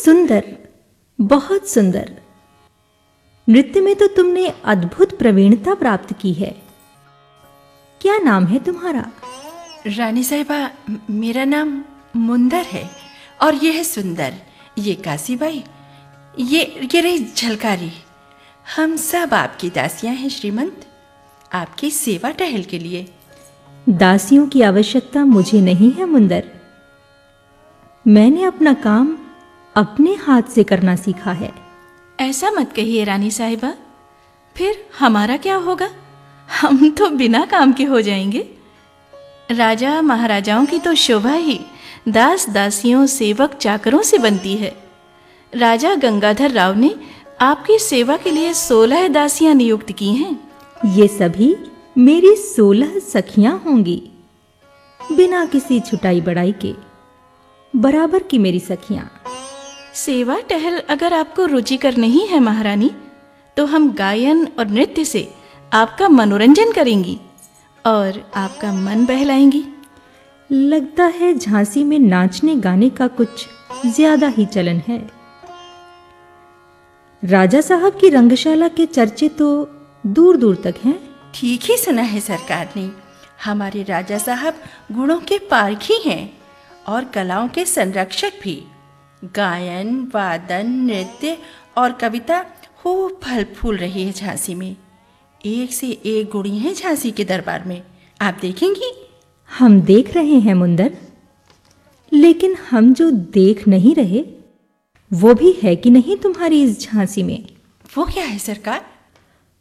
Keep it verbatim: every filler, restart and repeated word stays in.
सुंदर, बहुत सुंदर। नृत्य में तो तुमने अद्भुत प्रवीणता प्राप्त की है। क्या नाम है तुम्हारा? रानी साहिबा, मेरा नाम मुंदर है और ये है सुंदर। ये काशीबाई, ये ये रही झलकारी। हम सब आपकी दासियां हैं श्रीमंत, आपकी सेवा टहल के लिए। दासियों की आवश्यकता मुझे नहीं है मुंदर। मैंने अपना काम अपने हाथ से करना सीखा है। ऐसा मत कहिए रानी साहिबा, फिर हमारा क्या होगा? हम तो बिना काम के हो जाएंगे। राजा महाराजाओं की तो शोभा ही दास दासियों सेवक चाकरों से बनती है। राजा गंगाधर राव ने आपकी सेवा के लिए सोलह दासियां नियुक्त की हैं। ये सभी मेरी सोलह सखियां होंगी, बिना किसी छुटाई बड़ाई के, बराबर की मेरी सखियां। सेवा टहल अगर आपको रुचिकर नहीं है महारानी, तो हम गायन और नृत्य से आपका मनोरंजन करेंगी और आपका मन बहलाएंगी। लगता है झांसी में नाचने गाने का कुछ ज्यादा ही चलन है। राजा साहब की रंगशाला के चर्चे तो दूर दूर तक हैं। ठीक ही सुना है सरकार ने। हमारे राजा साहब गुणों के पारखी हैं और कलाओं के संरक्षक भी। गायन, वादन, नृत्य और कविता खूब फल फूल रही है झांसी में। एक से एक गुणी है झांसी के दरबार में, आप देखेंगी। हम देख रहे हैं मुंदर, लेकिन हम जो देख नहीं रहे वो भी है कि नहीं तुम्हारी इस झांसी में? वो क्या है सरकार?